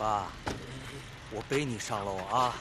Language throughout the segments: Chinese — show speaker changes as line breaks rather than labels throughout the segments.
爸，我背你上楼啊！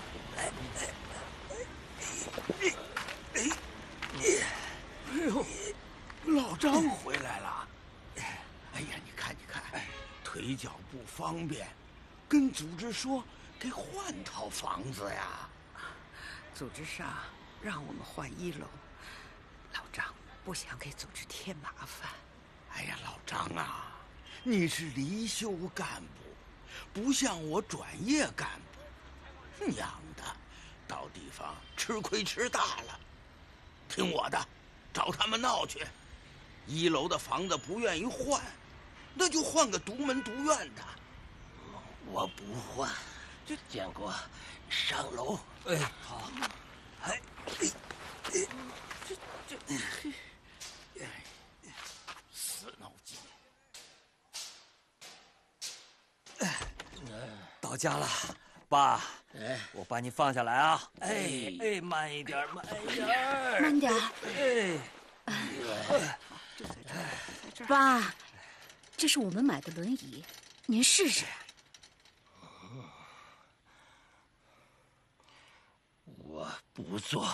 哎呦，老张回来了！哎呀，你看，腿脚不方便，跟组织说给换套房子呀。
组织上让我们换1楼，老张不想给组织添麻烦。
哎呀，老张啊，你是离休干部，不像我转业干部，娘的，到地方吃亏吃大了。听我的，找他们闹去。1楼的房子不愿意换，那就换个独门独院的。
我不换，建国，上楼。
哎，好。哎，
死脑筋。
到家了，爸。
哎，
我把你放下来啊！哎，慢一点，慢一点，
慢点。爸，这是我们买的轮椅，您试试。
我不坐。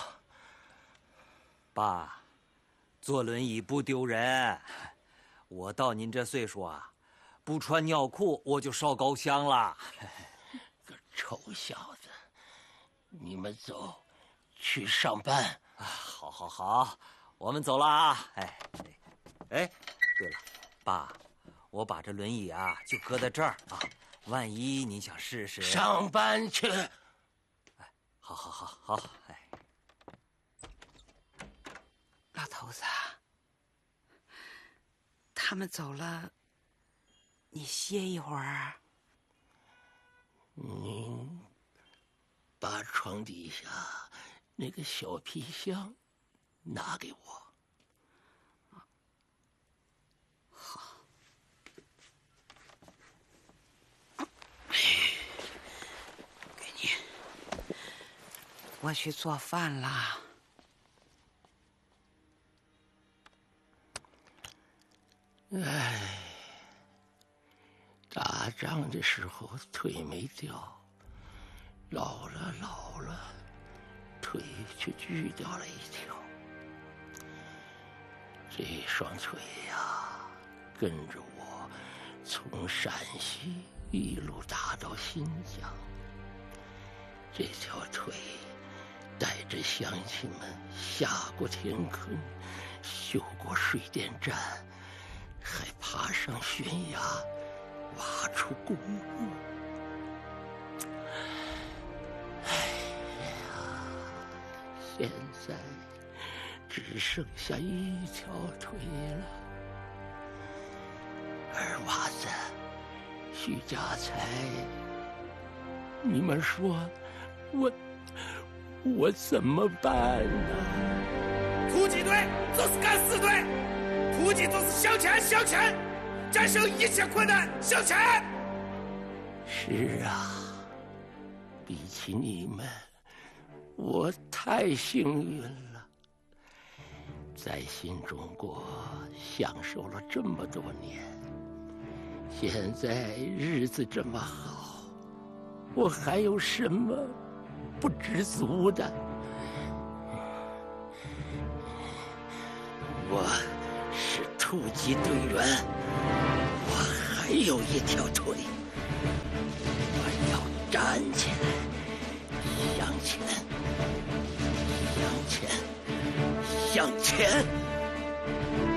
爸，坐轮椅不丢人。我到您这岁数啊，不穿尿裤我就烧高香了。
个臭小子，你们走，去上班。
好，我们走了啊！哎，对了，爸，我把这轮椅啊就搁在这儿啊，万一你想试试。
上班去。
哎，好，哎。
老头子，他们走了，你歇一会儿。
您把床底下那个小皮箱拿给我。
好。给你。我去做饭了。
哎，打仗的时候腿没掉，老了，腿却锯掉了一条。这双腿呀，跟着我从陕西一路打到新疆。这条腿带着乡亲们下过田坑，修过水电站，还爬上悬崖，挖出公路。哎呀，现在只剩下一条腿了。二娃子，徐家财，你们说我怎么办呢？
突击队就是敢死队，突击就是向前，战胜一切困难，向前。
是啊，比起你们，我太幸运了，在新中国享受了这么多年，现在日子这么好，我还有什么不知足的？我是突击队员，我还有一条腿，我要站起来，向前。